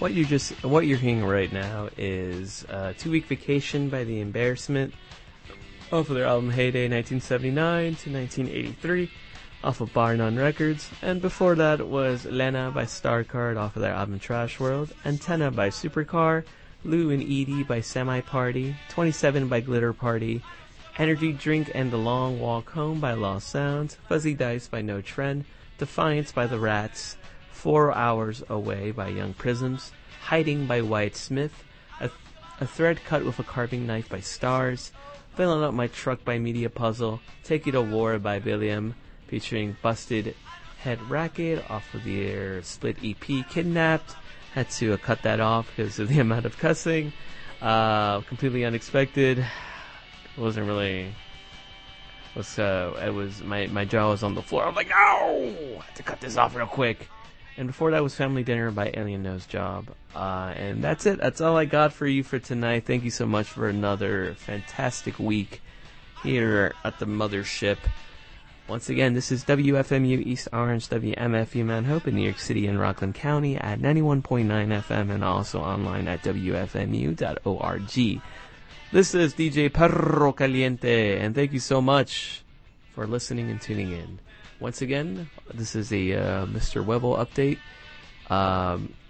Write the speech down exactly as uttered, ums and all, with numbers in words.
what you just what you're hearing right now is uh, Two Week Vacation by The Embarrassment, off of their album Heyday nineteen seventy-nine to nineteen eighty-three, off of Bar None Records. And before that was Lena by Starcard, off of their album Trash World, Antenna by Supercar, Lou and Edie by Semi Party, twenty-seven by Glitter Party, Energy Drink and The Long Walk Home by Lost Sounds, Fuzzy Dice by No Trend, Defiance by The Rats, Four Hours Away by Young Prisms, Hiding by Wyatt Smith, A, a Thread Cut with a Carving Knife by Stars, Filling Up My Truck by Media Puzzle, Take You to War by Billiam, featuring Busted Head Racket off of their split E P Kidnapped. Had to uh, cut that off because of the amount of cussing. Uh, completely unexpected. It wasn't really... Was uh, it was my my jaw was on the floor. I'm like, oh, I had to cut this off real quick. And before that was Family Dinner by Alien Nose Job. Uh, and that's it. That's all I got for you for tonight. Thank you so much for another fantastic week here at the Mothership. Once again, this is W F M U East Orange, W M F U Mount Hope in New York City and Rockland County at ninety-one point nine F M and also online at W F M U dot org. This is D J Perro Caliente, and thank you so much for listening and tuning in. Once again, this is a uh, Mister Webble update. Um,